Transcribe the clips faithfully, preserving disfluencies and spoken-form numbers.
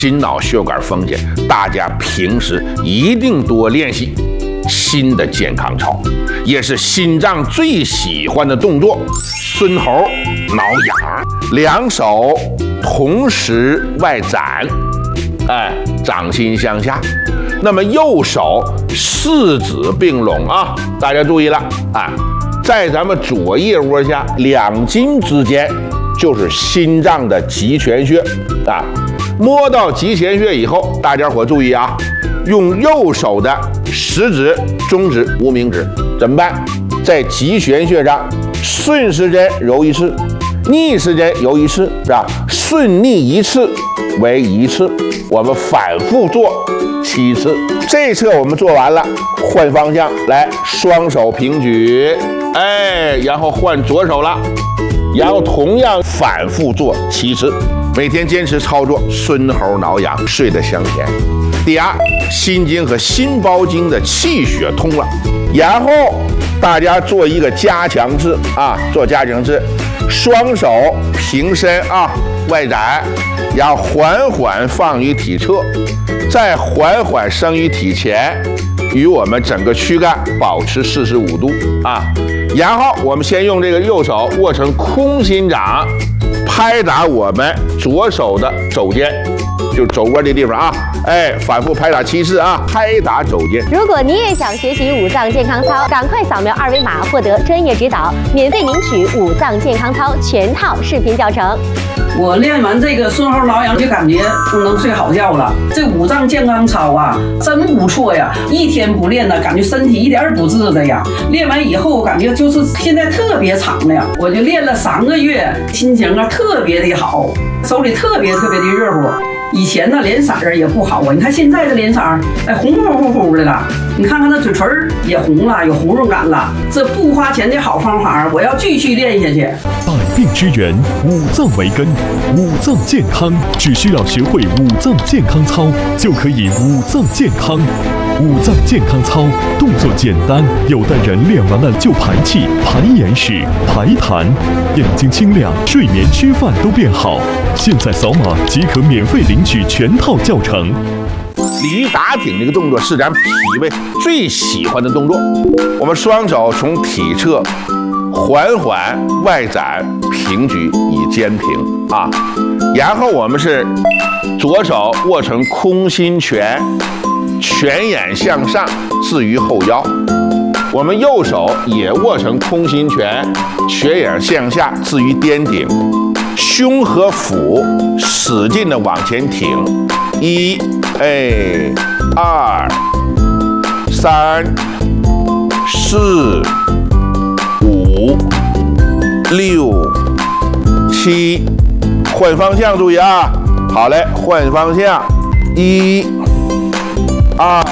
心脑血管风险，大家平时一定多练习心的健康操，也是心脏最喜欢的动作。孙猴挠痒，两手同时外展，哎，掌心向下。那么右手四指并拢啊，大家注意了啊，在咱们左腋窝下两筋之间就是心脏的极泉穴啊。摸到极泉穴以后，大家伙注意啊，用右手的食指、中指、无名指怎么办？在极泉穴上顺时针揉一次，逆时针揉一次，是吧？顺逆一次为一次，我们反复做七次。这侧我们做完了，换方向来，双手平举，哎，然后换左手了，然后同样反复做七次。每天坚持操作，孙猴挠痒，睡得香甜。第二，心经和心包经的气血通了，然后大家做一个加强式啊，做加强式，双手平伸啊，外展，然后缓缓放于体侧，再缓缓升于体前，与我们整个躯干保持四十五度啊。然后我们先用这个右手握成空心掌，拍打我们左手的肘尖，就肘窝这地方啊，哎，反复拍打七次啊，拍打肘尖。 如果你也想学习五脏健康操，赶快扫描二维码获得专业指导，免费领取五脏健康操全套视频教程。 我练完这个孙猴挠痒，就感觉能睡好觉了。这五脏健康操啊，真不错呀！一天不练呢，感觉身体一点不治的呀。练完以后，感觉就是现在特别长了呀。我就练了三个月，心情啊特别的好，手里特别特别的热乎。以前呢脸色儿也不好啊，你看现在的脸色儿，哎，红乎乎乎的了。你看看那嘴唇儿也红了，有红润感了。这不花钱的好方法，我要继续练下去。 百病之源，五脏为根，五脏健康只需要学会五脏健康操，就可以五脏健康。五脏健康操动作简单，有的人练完了就排气、排眼屎、排痰，眼睛清亮，睡眠、吃饭都变好。现在扫码即可免费领取全套教程。 鲤鱼打挺这个动作是咱脾胃最喜欢的动作。我们双手从体侧缓缓外展平举以肩平啊，然后我们是左手握成空心拳，拳眼向上置于后腰，我们右手也握成空心拳，拳眼向下置于颠顶，胸和腹使劲的往前挺，一，哎，二，三，四，五，六，七，换方向，注意啊！好嘞，换方向，一，二，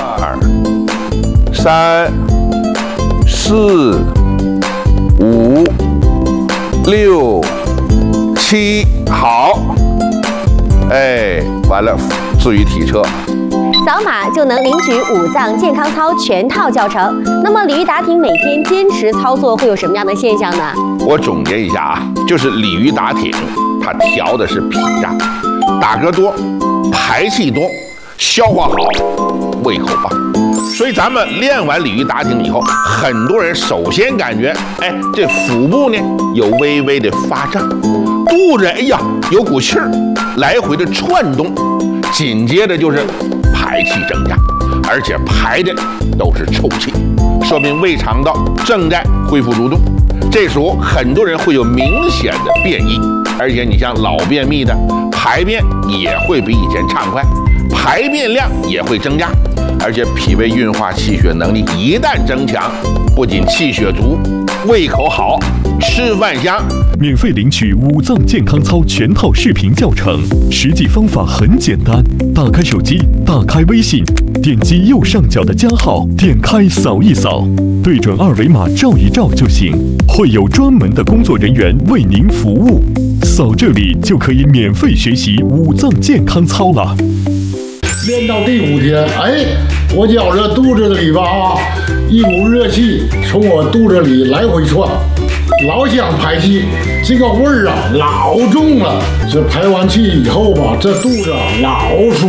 三，四，五，六，七，好，哎，完了，置于体侧。 扫码就能领取五脏健康操全套教程。那么鲤鱼打挺每天坚持操作会有什么样的现象呢？ 我总结一下啊，就是鲤鱼打挺，它调的是脾脏，打嗝多，排气多，消化好，胃口棒。所以咱们练完鲤鱼打挺以后，很多人首先感觉，哎，这腹部呢有微微的发胀，肚子哎呀有股气儿来回的窜动，紧接着就是排气增加，而且排的都是臭气，说明胃肠道正在恢复蠕动。这时候很多人会有明显的便意，而且你像老便秘的，排便也会比以前畅快，排便量也会增加，而且脾胃运化气血能力一旦增强，不仅气血足，胃口好，吃饭香。 免费领取五脏健康操全套视频教程，实际方法很简单，打开手机，打开微信，点击右上角的加号，点开扫一扫，对准二维码照一照就行，会有专门的工作人员为您服务。扫这里就可以免费学习五脏健康操了。 练到第五天，哎，我觉着肚子里吧啊，一股热气从我肚子里来回窜， 老想排气，这个味儿啊老重了。这排完气以后吧，这肚子啊老舒